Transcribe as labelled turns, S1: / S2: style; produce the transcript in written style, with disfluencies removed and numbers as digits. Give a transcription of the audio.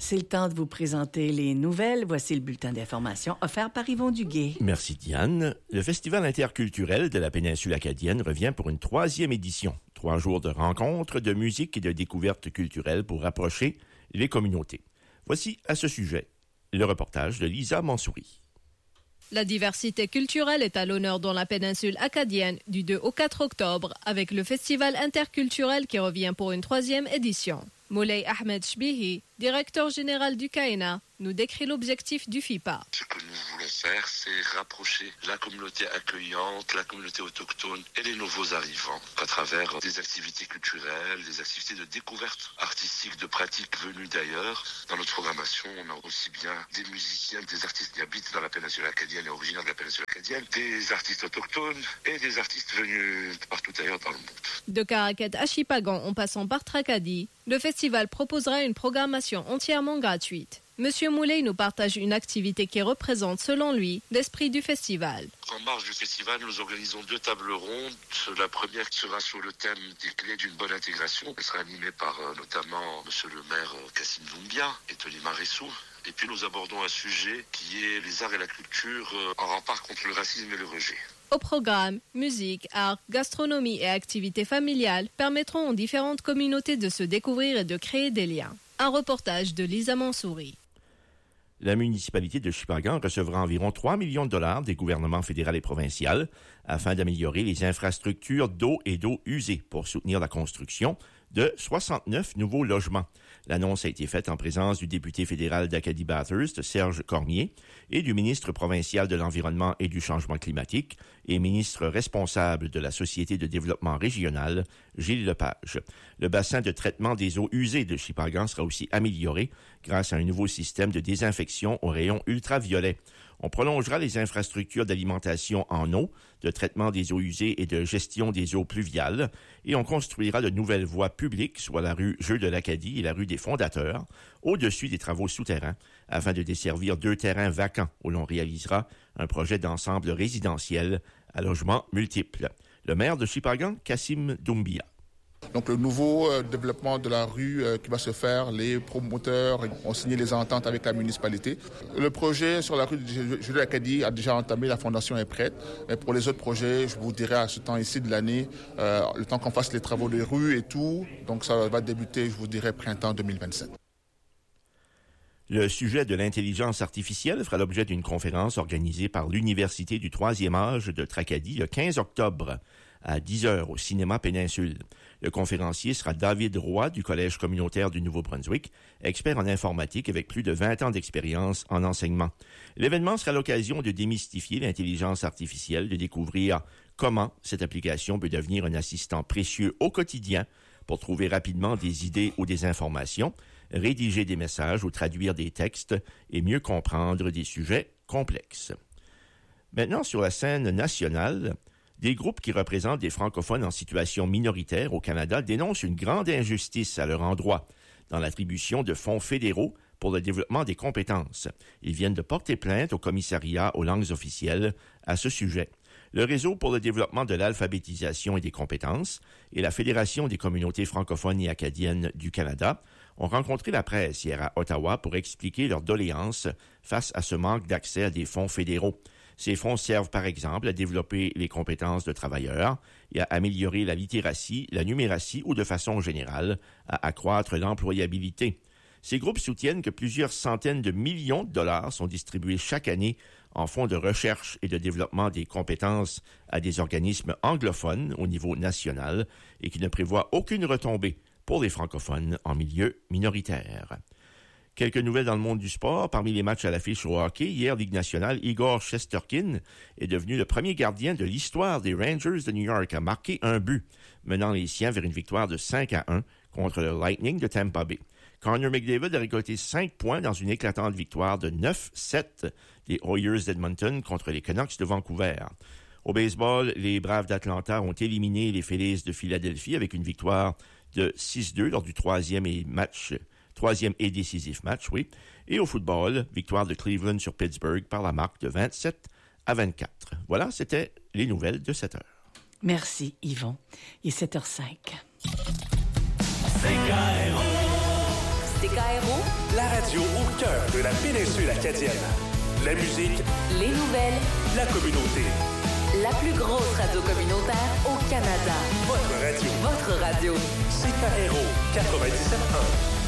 S1: c'est le temps de vous présenter les nouvelles. Voici le bulletin d'information offert par Yvon Duguay.
S2: Merci Diane. Le Festival interculturel de la péninsule acadienne revient pour une 3e édition. 3 jours de rencontres, de musique et de découvertes culturelles pour rapprocher les communautés. Voici à ce sujet le reportage de Lisa Mansouri.
S3: La diversité culturelle est à l'honneur dans la péninsule acadienne du 2 au 4 octobre avec le Festival interculturel qui revient pour une 3e édition. Moulay Ahmed Shbihi, directeur général du CAENA, nous décrit l'objectif du FIPA.
S4: Ce que nous voulons faire, c'est rapprocher la communauté accueillante, la communauté autochtone et les nouveaux arrivants à travers des activités culturelles, des activités de découverte artistique, de pratiques venues d'ailleurs. Dans notre programmation, on a aussi bien des musiciens, des artistes qui habitent dans la péninsule acadienne et originaires de la péninsule acadienne, des artistes autochtones et des artistes venus de partout ailleurs dans le monde.
S3: De Caraquet à Chipagan en passant par Tracadie, le festival proposera une programmation entièrement gratuite. Monsieur Moulay nous partage une activité qui représente, selon lui, l'esprit du festival.
S4: En marge du festival, nous organisons 2 tables rondes. La première sera sur le thème des clés d'une bonne intégration. Elle sera animée par notamment monsieur le maire Kassim Doumbia et Tony Marissou. Et puis nous abordons un sujet qui est les arts et la culture en rempart contre le racisme et le rejet.
S3: Au programme, musique, art, gastronomie et activités familiales permettront aux différentes communautés de se découvrir et de créer des liens. Un reportage de Lisa Mansouri.
S2: La municipalité de Shippagan recevra environ 3 millions de dollars des gouvernements fédéral et provincial afin d'améliorer les infrastructures d'eau et d'eau usée pour soutenir la construction de 69 nouveaux logements. L'annonce a été faite en présence du député fédéral d'Acadie-Bathurst, Serge Cormier, et du ministre provincial de l'Environnement et du Changement climatique et ministre responsable de la Société de développement régional, Gilles Lepage. Le bassin de traitement des eaux usées de Shippagan sera aussi amélioré grâce à un nouveau système de désinfection aux rayons ultraviolets. On prolongera les infrastructures d'alimentation en eau, de traitement des eaux usées et de gestion des eaux pluviales, et on construira de nouvelles voies publiques, soit la rue Jeux de l'Acadie et la rue des Fondateurs, au-dessus des travaux souterrains, afin de desservir 2 terrains vacants où l'on réalisera un projet d'ensemble résidentiel à logements multiples. Le maire de Shippagan, Kassim Doumbia.
S5: Donc le nouveau développement de la rue qui va se faire, les promoteurs ont signé les ententes avec la municipalité. Le projet sur la rue de Jeux de l'Acadie a déjà entamé, la fondation est prête. Mais pour les autres projets, je vous dirai à ce temps ici de l'année, le temps qu'on fasse les travaux des rues et tout, donc ça va débuter, je vous dirai, printemps 2027.
S2: Le sujet de l'intelligence artificielle fera l'objet d'une conférence organisée par l'Université du 3e âge de Tracadie le 15 octobre à 10h au Cinéma Péninsule. Le conférencier sera David Roy du Collège communautaire du Nouveau-Brunswick, expert en informatique avec plus de 20 ans d'expérience en enseignement. L'événement sera l'occasion de démystifier l'intelligence artificielle, de découvrir comment cette application peut devenir un assistant précieux au quotidien pour trouver rapidement des idées ou des informations, rédiger des messages ou traduire des textes et mieux comprendre des sujets complexes. Maintenant, sur la scène nationale, des groupes qui représentent des francophones en situation minoritaire au Canada dénoncent une grande injustice à leur endroit dans l'attribution de fonds fédéraux pour le développement des compétences. Ils viennent de porter plainte au commissariat aux langues officielles à ce sujet. Le Réseau pour le développement de l'alphabétisation et des compétences et la Fédération des communautés francophones et acadiennes du Canada ont rencontré la presse hier à Ottawa pour expliquer leurs doléances face à ce manque d'accès à des fonds fédéraux. Ces fonds servent par exemple à développer les compétences de travailleurs et à améliorer la littératie, la numératie ou de façon générale à accroître l'employabilité. Ces groupes soutiennent que plusieurs centaines de millions de dollars sont distribués chaque année en fonds de recherche et de développement des compétences à des organismes anglophones au niveau national et qui ne prévoient aucune retombée pour les francophones en milieu minoritaire. Quelques nouvelles dans le monde du sport. Parmi les matchs à l'affiche au hockey, hier, Ligue nationale, Igor Shesterkin est devenu le premier gardien de l'histoire des Rangers de New York à marquer un but, menant les siens vers une victoire de 5-1 contre le Lightning de Tampa Bay. Connor McDavid a récolté 5 points dans une éclatante victoire de 9-7 des Oilers d'Edmonton contre les Canucks de Vancouver. Au baseball, les Braves d'Atlanta ont éliminé les Phillies de Philadelphie avec une victoire de 6-2 lors du troisième et décisif match, oui. Et au football, victoire de Cleveland sur Pittsburgh par la marque de 27-24. Voilà, c'était les nouvelles de 7 heures.
S1: Merci, Yvon. Il est 7h05.
S6: CKRO. la radio au cœur de la péninsule acadienne. La musique,
S7: les nouvelles,
S6: la communauté.
S7: La plus grosse radio communautaire au Canada.
S6: Votre radio.
S7: Votre radio.
S6: CKRO 97.1.